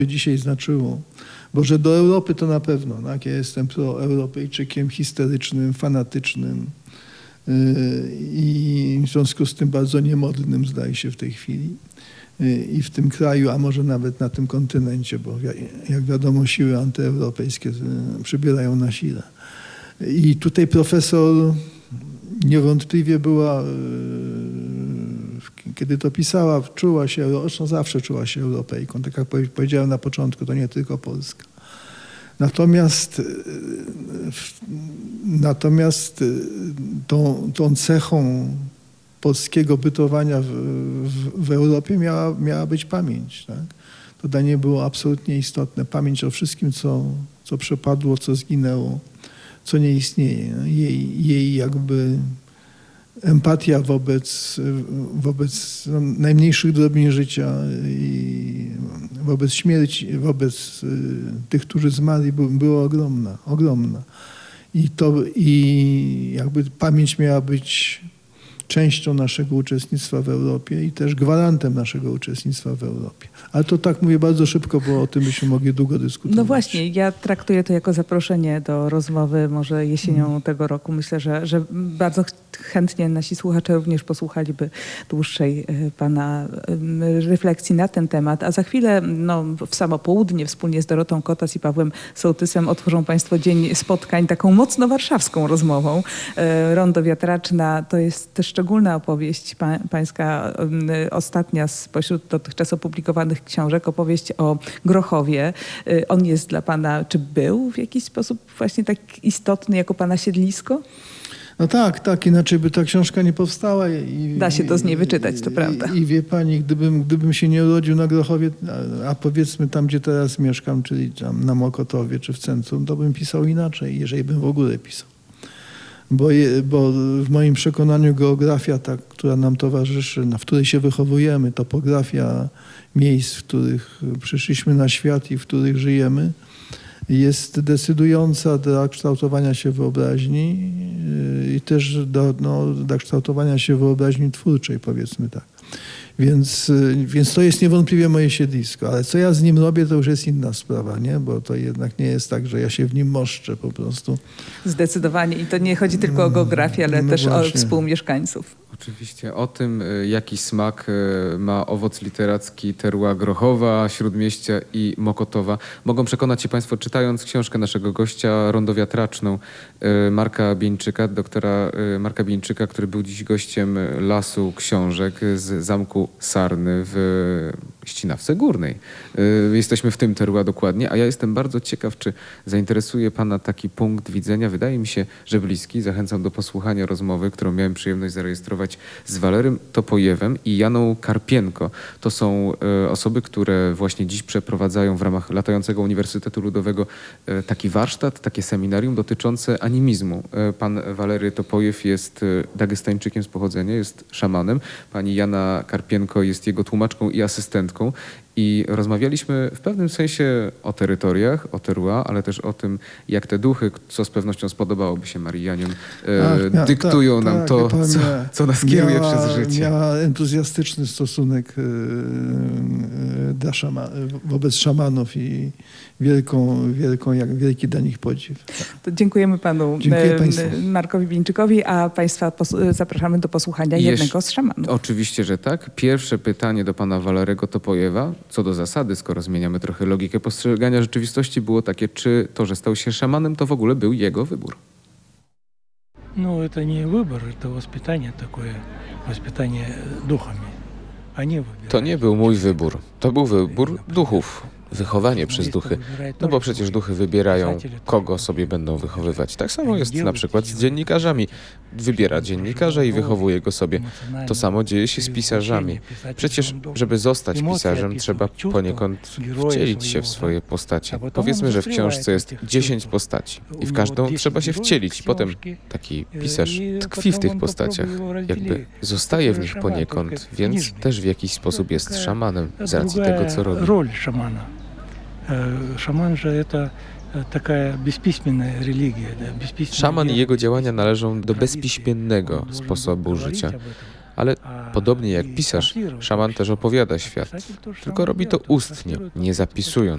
dzisiaj znaczyło. Bo że do Europy to na pewno. Tak? Ja jestem proeuropejczykiem histerycznym, fanatycznym i w związku z tym bardzo niemodlnym, zdaje się, w tej chwili. I w tym kraju, a może nawet na tym kontynencie, bo jak wiadomo siły antyeuropejskie przybierają na sile. I tutaj profesor niewątpliwie była, kiedy to pisała, czuła się, zresztą zawsze czuła się Europejką. Tak jak powiedziałem na początku, to nie tylko Polska. Natomiast tą cechą polskiego bytowania w Europie miała być pamięć. Tak? To dla niej było absolutnie istotne. Pamięć o wszystkim, co przepadło, co zginęło, co nie istnieje. Jej jakby empatia wobec najmniejszych drobnin życia i wobec śmierci, wobec tych, którzy zmarli, była ogromna. I jakby pamięć miała być częścią naszego uczestnictwa w Europie i też gwarantem naszego uczestnictwa w Europie. Ale to tak mówię bardzo szybko, bo o tym byśmy mogli długo dyskutować. No właśnie, ja traktuję to jako zaproszenie do rozmowy może jesienią tego roku. Myślę, że bardzo chętnie nasi słuchacze również posłuchaliby dłuższej pana refleksji na ten temat. A za chwilę w samo południe wspólnie z Dorotą Kotas i Pawłem Sołtysem otworzą państwo dzień spotkań taką mocno warszawską rozmową. Rondo Wiatraczna to jest też szczególna opowieść pańska, ostatnia spośród dotychczas opublikowanych książek, opowieść o Grochowie. On jest dla pana, czy był w jakiś sposób właśnie tak istotny jako pana siedlisko? No tak, inaczej by ta książka nie powstała. Da się to z niej wyczytać, to prawda. I wie pani, gdybym się nie urodził na Grochowie, a powiedzmy tam, gdzie teraz mieszkam, czyli tam na Mokotowie czy w centrum, to bym pisał inaczej, jeżeli bym w ogóle pisał. Bo w moim przekonaniu geografia, ta, która nam towarzyszy, w której się wychowujemy, topografia miejsc, w których przyszliśmy na świat i w których żyjemy, jest decydująca dla kształtowania się wyobraźni i też dla kształtowania się wyobraźni twórczej, powiedzmy tak. Więc to jest niewątpliwie moje siedlisko, ale co ja z nim robię, to już jest inna sprawa, nie? Bo to jednak nie jest tak, że ja się w nim moszczę po prostu. Zdecydowanie i to nie chodzi tylko o geografię, ale też właśnie o współmieszkańców. Oczywiście o tym, jaki smak ma owoc literacki terroir Grochowa, Śródmieścia i Mokotowa, mogą przekonać się państwo, czytając książkę naszego gościa, Rondo Wiatraczną, Marka Bieńczyka, doktora Marka Bieńczyka, który był dziś gościem Lasu Książek z Zamku Sarny w Ścinawce Górnej. Jesteśmy w tym terroir dokładnie, a ja jestem bardzo ciekaw, czy zainteresuje pana taki punkt widzenia. Wydaje mi się, że bliski. Zachęcam do posłuchania rozmowy, którą miałem przyjemność zarejestrować z Walerym Topojewem i Janą Karpienko. To są osoby, które właśnie dziś przeprowadzają w ramach Latającego Uniwersytetu Ludowego taki warsztat, takie seminarium dotyczące animizmu. Pan Walery Topojew jest Dagestańczykiem z pochodzenia, jest szamanem. Pani Jana Karpienko jest jego tłumaczką i asystentką. I rozmawialiśmy w pewnym sensie o terytoriach, o terroir, ale też o tym, jak te duchy, co z pewnością spodobałoby się Marianiom, dyktują nam to, co nas kieruje przez życie. Miała entuzjastyczny stosunek wobec szamanów i wielki dla nich podziw. To dziękujemy panu Markowi Bieńczykowi, a państwa zapraszamy do posłuchania jednego z szamanów. Oczywiście, że tak. Pierwsze pytanie do pana Walerego Topojewa, co do zasady, skoro zmieniamy trochę logikę postrzegania rzeczywistości, było takie, czy to, że stał się szamanem, to w ogóle był jego wybór? No, это не выбор, это воспитание такое, воспитание духами. Они выбирают. To nie był mój wybór, to był wybór duchów. Wychowanie przez duchy. No bo przecież duchy wybierają, kogo sobie będą wychowywać. Tak samo jest na przykład z dziennikarzami. Wybiera dziennikarza i wychowuje go sobie. To samo dzieje się z pisarzami. Przecież, żeby zostać pisarzem, trzeba poniekąd wcielić się w swoje postacie. Powiedzmy, że w książce jest 10 postaci i w każdą trzeba się wcielić. Potem taki pisarz tkwi w tych postaciach, jakby zostaje w nich poniekąd, więc też w jakiś sposób jest szamanem z racji tego, co robi. Шаман же это такая бесписьменная религия. Szaman i jego działania należą do bezpiśmiennego sposobu życia. Ale podobnie jak pisarz, szaman też opowiada świat. Tylko robi to ustnie, nie zapisując.